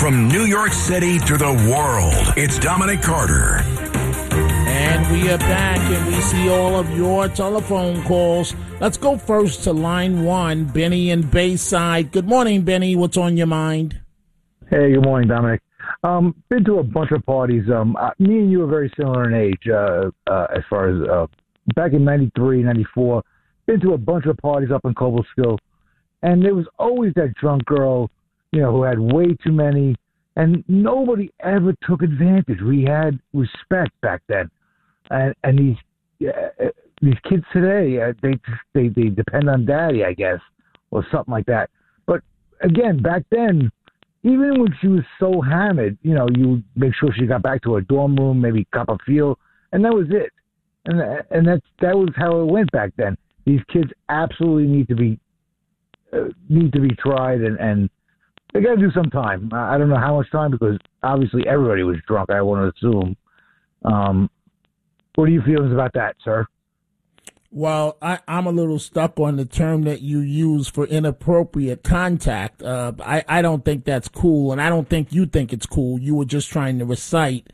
From New York City to the world, it's Dominic Carter. And we are back, and we see all of your telephone calls. Let's go first to line one, Benny in Bayside. Good morning, Benny. What's on your mind? Hey, good morning, Dominic. Been to a bunch of parties. Me and you are very similar in age as far as back in 93, 94. Been to a bunch of parties up in Cobleskill, and there was always that drunk girl, who had way too many, and nobody ever took advantage. We had respect back then. And these kids today, they depend on daddy, I guess, or something like that. But again, back then, even when she was so hammered, you would make sure she got back to her dorm room, maybe cop a feel, and that was it. And that was how it went back then. These kids absolutely need to be tried, and they got to do some time. I don't know how much time, because obviously everybody was drunk, I want to assume. What are your feelings about that, sir? Well, I'm a little stuck on the term that you use for inappropriate contact. I don't think that's cool, and I don't think you think it's cool. You were just trying to recite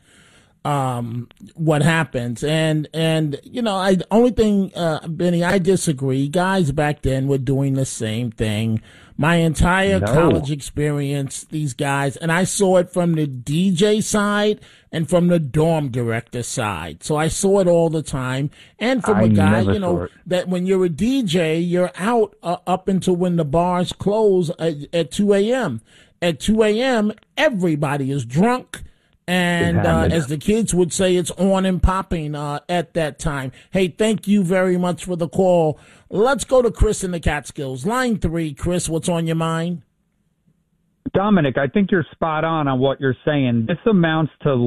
what happens. And only thing, Benny, I disagree. Guys back then were doing the same thing. My entire college experience, these guys, and I saw it from the DJ side and from the dorm director side. So I saw it all the time. And from a guy, that when you're a DJ, you're out up until when the bars close at 2 a.m. At 2 a.m., everybody is drunk. And as the kids would say, it's on and popping at that time. Hey, thank you very much for the call. Let's go to Chris in the Catskills. Line 3, Chris, what's on your mind? Dominic, I think you're spot on what you're saying. This amounts to